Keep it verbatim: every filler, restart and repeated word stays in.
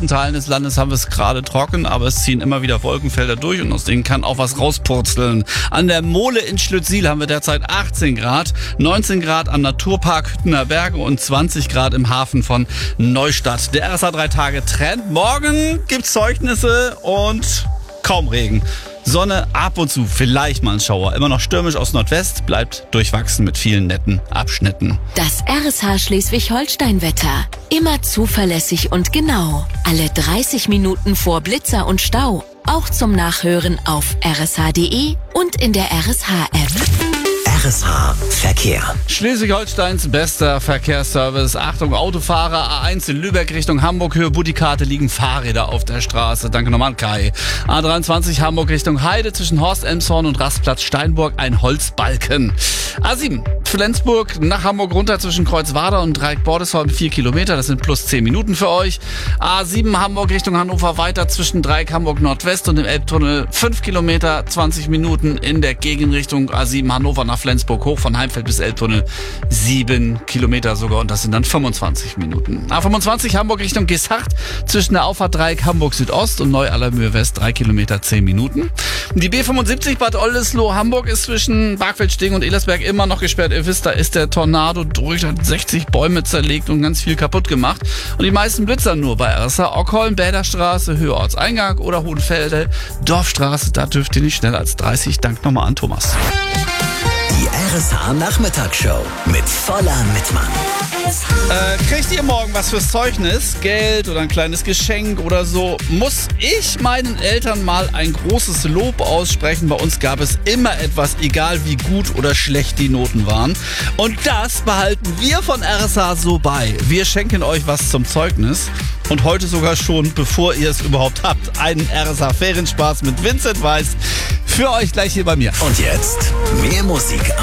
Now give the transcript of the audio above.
meisten Teilen des Landes haben wir es gerade trocken, aber es ziehen immer wieder Wolkenfelder durch und aus denen kann auch was rauspurzeln. An der Mole in Schlüttsiel haben wir derzeit achtzehn Grad, neunzehn Grad am Naturpark Hüttener Berge und zwanzig Grad im Hafen von Neustadt. Der R S A drei Tage Trend. Morgen gibt's Zeugnisse und kaum Regen. Sonne, ab und zu vielleicht mal ein Schauer. Immer noch stürmisch aus Nordwest, bleibt durchwachsen mit vielen netten Abschnitten. Das R S H Schleswig-Holstein-Wetter. Immer zuverlässig und genau. Alle dreißig Minuten vor Blitzer und Stau. Auch zum Nachhören auf r s h punkt d e und in der R S H-App. R S H Verkehr. Schleswig-Holsteins bester Verkehrsservice. Achtung, Autofahrer, A eins in Lübeck Richtung Hamburg, Höhe Budikarte liegen Fahrräder auf der Straße. Danke nochmal, Kai. A dreiundzwanzig Hamburg Richtung Heide zwischen Horst-Elmshorn und Rastplatz Steinburg ein Holzbalken. A sieben Flensburg nach Hamburg runter zwischen Kreuzwerder und Dreieck-Bordesholm vier Kilometer, das sind plus zehn Minuten für euch. A sieben Hamburg Richtung Hannover weiter zwischen Dreieck Hamburg Nordwest und dem Elbtunnel fünf Kilometer, zwanzig Minuten in der Gegenrichtung. A sieben Hannover nach Flensburg hoch von Heimfeld bis Elbtunnel sieben Kilometer sogar und das sind dann fünfundzwanzig Minuten. A fünfundzwanzig Hamburg Richtung Geesthacht zwischen der Auffahrt Dreieck Hamburg Südost und Neu-Allermühe West drei Kilometer, zehn Minuten. Die B fünfundsiebzig Bad Oldesloe Hamburg ist zwischen Barkfeldstegen und Elersberg immer noch gesperrt. Ihr wisst, da ist der Tornado durch, hat sechzig Bäume zerlegt und ganz viel kaputt gemacht. Und die meisten blitzern nur bei R S A. Ockholm, Bäderstraße, Höhe Ortseingang oder Hohenfelde, Dorfstraße, da dürft ihr nicht schneller als dreißig. Dank nochmal an Thomas. Die R S H Nachmittagsshow mit voller Mitmann. Äh, kriegt ihr morgen was fürs Zeugnis? Geld oder ein kleines Geschenk oder so? Muss ich meinen Eltern mal ein großes Lob aussprechen? Bei uns gab es immer etwas, egal wie gut oder schlecht die Noten waren. Und das behalten wir von R S H so bei. Wir schenken euch was zum Zeugnis. Und heute sogar schon, bevor ihr es überhaupt habt, einen R S H-Ferienspaß mit Vincent Weiss für euch gleich hier bei mir. Und jetzt mehr Musik